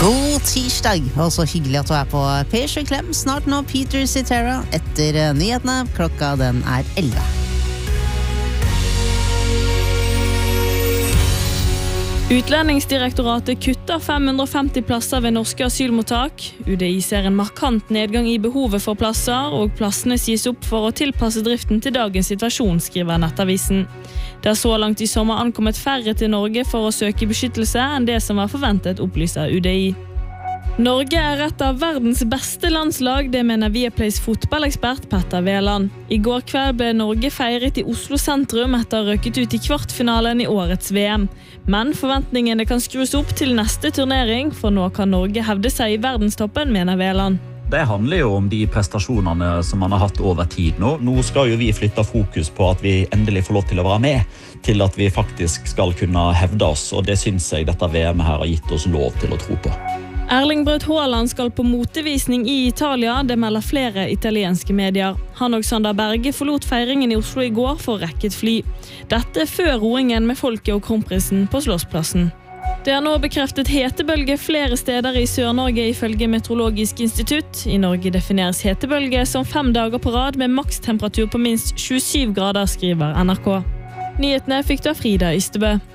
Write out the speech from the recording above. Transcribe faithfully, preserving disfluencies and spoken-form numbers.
God tirsdag, og så hyggelig at du er på Pers og Klem. Snart nå Peter Cetera etter nyhetene. Klokka den er elleve. Utlendingsdirektoratet kutter fem hundre og femti plasser ved norske asylmottak. U D I ser en markant nedgang i behovet for plasser, og plassene sies opp for å tilpasse driften til dagens situasjon, skriver Nettavisen. Det er så langt i sommer ankommet færre til Norge for å søke beskyttelse enn det som var forventet, opplyser U D I. Norge er et av verdens beste landslag, det mener Viaplays fotballekspert Petter Veland. I går kveld ble Norge feiret i Oslo sentrum etter røkket ut i kvartfinalen i årets V M. Men forventningene kan skrus opp til neste turnering, for nå kan Norge hevde seg i verdenstoppen, mener Veland. Det handler jo om de prestasjonene som man har hatt over tid nå. Nå skal jo vi flytte fokus på at vi endelig får lov til å være med, til at vi faktisk skal kunne hevde oss, og det synes jeg dette V M her har gitt oss lov til å tro på. Erling Braut Haaland skal på motevisning i Italia, det melder flere italienske medier. Han og Sander Berge forlot feiringen i Oslo i går for rekket fly. Dette før roingen med folket og kronprinsen på Slottsplassen. Det er nå bekreftet hetebølge flere steder i Sør-Norge ifølge Meteorologisk institutt. I Norge defineres hetebølge som fem dager på rad med makstemperatur på minst tjuesju grader, skriver N R K. Nyhetene fikk du av Frida Ystebø.